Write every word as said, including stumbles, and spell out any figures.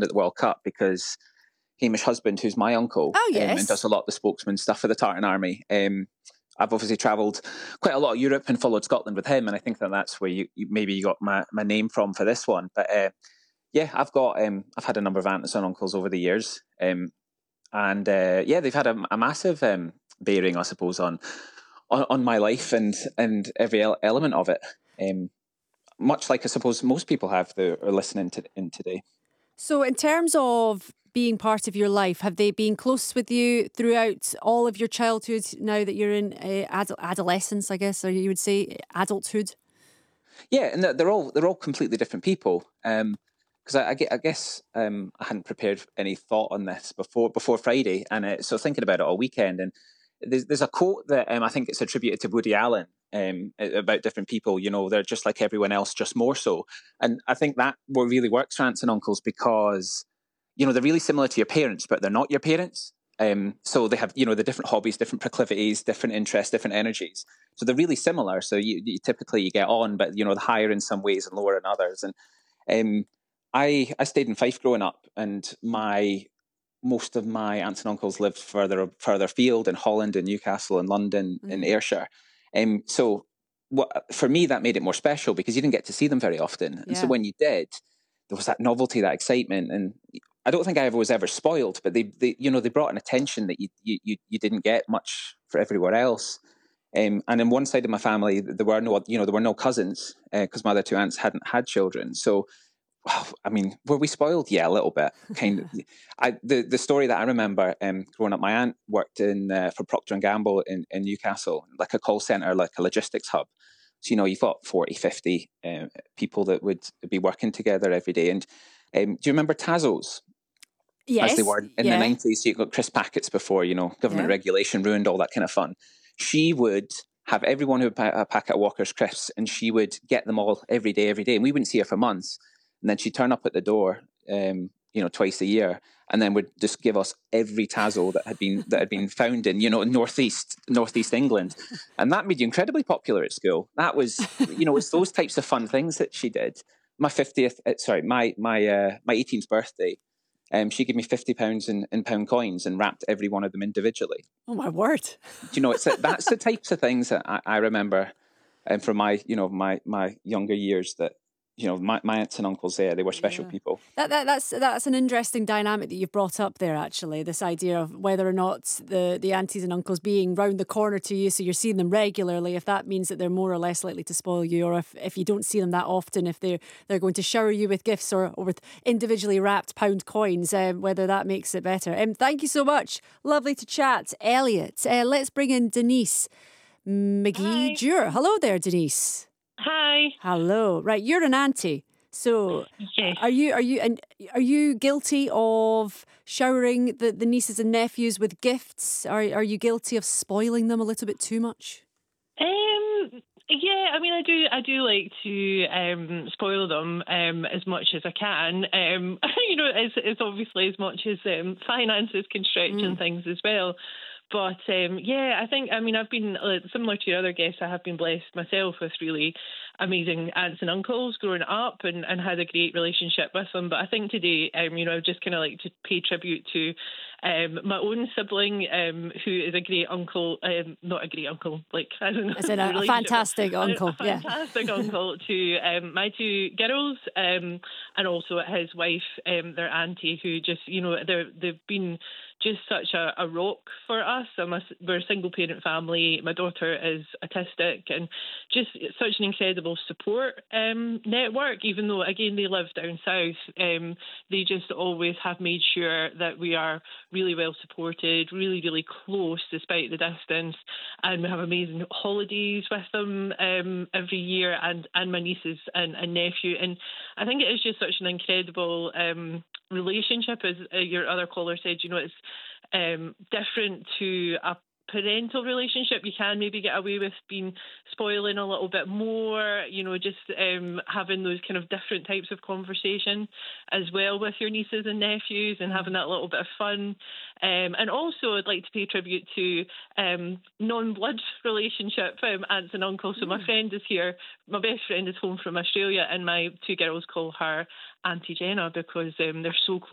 Scotland at the World Cup because Hamish Husband, who's my uncle, oh, yes. um, and does a lot of the spokesman stuff for the Tartan Army. Um, I've obviously travelled quite a lot of Europe and followed Scotland with him, and I think that that's where you, you maybe you got my, my name from for this one. But uh, yeah, I've got um, I've had a number of aunts and uncles over the years, um, and uh, yeah, they've had a, a massive um, bearing, I suppose, on, on on my life and and every element of it. Um, much like I suppose most people have that are listening to in today. So in terms of being part of your life, have they been close with you throughout all of your childhood now that you're in uh, adult, adolescence, I guess, or you would say adulthood? Yeah, and they're all they're all completely different people. Um, because I, I, I guess um, I hadn't prepared any thought on this before before Friday, and uh, so thinking about it all weekend. And there's there's a quote that um, I think it's attributed to Woody Allen um, about different people. You know, they're just like everyone else, just more so. And I think that what really works for aunts and uncles because you know they're really similar to your parents, but they're not your parents. Um, so they have, you know, the different hobbies, different proclivities, different interests, different energies. So they're really similar. So you, you typically you get on, but you know, the higher in some ways and lower in others. And um, I I stayed in Fife growing up, and my most of my aunts and uncles lived further further afield in Holland, in Newcastle, in London, mm. in Ayrshire. Um, so what for me that made it more special because you didn't get to see them very often, yeah. And so when you did, there was that novelty, that excitement, and I don't think I ever was ever spoiled, but they, they you know, they brought an attention that you you you didn't get much for everywhere else. Um, and in one side of my family, there were no, you know, there were no cousins because uh, my other two aunts hadn't had children. So, well, I mean, were we spoiled? Yeah, a little bit. Kind of. I the the story that I remember um, growing up, my aunt worked in uh, for Procter and Gamble in, in Newcastle, like a call center, like a logistics hub. So, you know, you've got forty, fifty uh, people that would be working together every day. And um, do you remember Tazos? Yes, as they were in yeah. the nineties. You got crisp packets before, you know, government yeah. regulation ruined all that kind of fun. She would have everyone who would buy a packet of Walker's crisps, and she would get them all every day, every day. And we wouldn't see her for months. And then she'd turn up at the door, um, you know, twice a year, and then would just give us every Tazo that had been that had been found in, you know, northeast northeast England, and that made you incredibly popular at school. That was, you know, it's those types of fun things that she did. My fiftieth, sorry, my my uh, my eighteenth birthday. Um, she gave me fifty pounds in, in pound coins and wrapped every one of them individually. Oh my word! Do you know, it's that's the types of things that I, I remember, and um, from my you know my my younger years that. You know, my, my aunts and uncles there, they were special yeah. people. That, that that's that's an interesting dynamic that you've brought up there, actually, this idea of whether or not the, the aunties and uncles being round the corner to you, so you're seeing them regularly, if that means that they're more or less likely to spoil you, or if, if you don't see them that often, if they're, they're going to shower you with gifts or, or with individually wrapped pound coins, um, whether that makes it better. Um, thank you so much. Lovely to chat. Elliot, uh, let's bring in Denise McGee-Dewar. Hello there, Denise. Hi. Hello. Right, you're an auntie. So yes. are you are you and are you guilty of showering the, the nieces and nephews with gifts? Are are you guilty of spoiling them a little bit too much? Um yeah, I mean I do I do like to um spoil them um as much as I can. Um you know, as as obviously as much as um finances can stretch mm. and things as well. But um, yeah, I think, I mean, I've been, uh, similar to your other guests, I have been blessed myself with really amazing aunts and uncles growing up and, and had a great relationship with them. But I think today, um, you know, I would just kind of like to pay tribute to um, my own sibling, um, who is a great uncle, um, not a great uncle, like, I don't know. Is it a, a fantastic uncle? A, a fantastic yeah. uncle to um, my two girls um, and also his wife, um, their auntie, who just, you know, they're, they've been just such a, a rock for us. I'm a, we're a single parent family. My daughter is autistic, and just such an incredible support um, network. Even though, again, they live down south, um, they just always have made sure that we are really well supported, really, really close despite the distance. And we have amazing holidays with them um, every year, and, and my nieces and, and nephew. And I think it is just such an incredible um, relationship, as uh, your other caller said. You know, it's um, different to a parental relationship. You can maybe get away with being spoiling a little bit more, you know, just um, having those kind of different types of conversation as well with your nieces and nephews, and having that little bit of fun. Um, and also, I'd like to pay tribute to um, non-blood relationship um, aunts and uncles. So my friend is here, my best friend is home from Australia, and my two girls call her Auntie Jenna because um, they're so close.